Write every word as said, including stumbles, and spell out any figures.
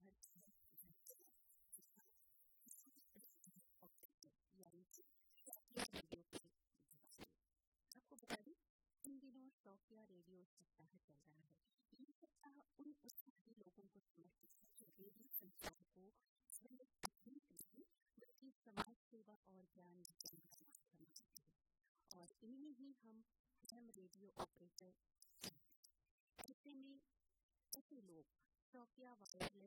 भर यानी शौकिया रेडियो के आपको बता दें इन दिनों शौकिया रेडियो सप्ताह चल रहा है। ये सप्ताह उन उत्साही लोगों को समर्पित है जो रेडियो संचार को सिर्फ तकनीक नहीं बल्कि समाज सेवा और ज्ञान विज्ञान का माध्यम मानते हैं और इन्हें ही हम एफएम रेडियो ऑपरेटर ऐसे में ऐसे लोग शौकिया वायरलेस